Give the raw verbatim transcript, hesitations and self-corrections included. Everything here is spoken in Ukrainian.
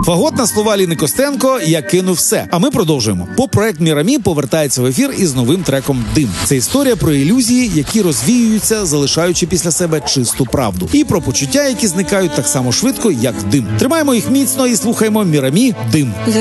Фагот на слова Ліни Костенко «Я кинув все». А ми продовжуємо. Поп-проект «Мірамі» повертається в ефір із новим треком «Дим». Це історія про ілюзії, які розвіюються, залишаючи після себе чисту правду. І про почуття, які зникають так само швидко, як дим. Тримаємо їх міцно і слухаємо «Мірамі. Дим».